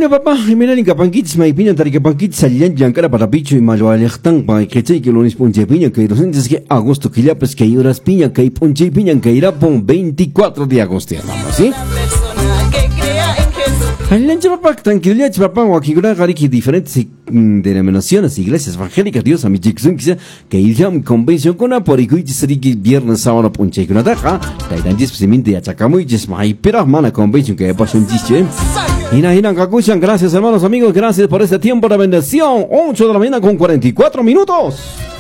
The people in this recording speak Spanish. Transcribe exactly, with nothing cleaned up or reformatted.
Bueno, papá, mira, ni capanquitos, me piña, tari capanquitos, salían yankara para picho y malo alejtan, para que che, que lunes punche piña, que docentes que agosto, que ya pues que hay horas piña, que hay punche piña, que irá pon veinticuatro de agosto, vamos, ¿sí? Adelante, papá, tranquilidad, papá, o aquí que diferentes denominaciones, iglesias evangélicas, Dios, a mi chiquizun, que irían convención con aporico y sería que viernes, sábado, punche y una taja, taitan especialmente de achacamu y jesmai, pero hermana convención que pasó un chiste. Hina, hina, cacuchan, gracias hermanos amigos, gracias por este tiempo de bendición. ocho de la mañana con cuarenta y cuatro minutos.